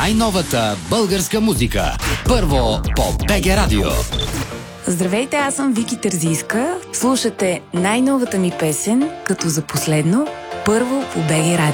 най-новата българска музика. Първо по БГ Радио. Здравейте, аз съм Вики Терзийска. Слушате най-новата ми песен, като за последно, първо по БГ Радио.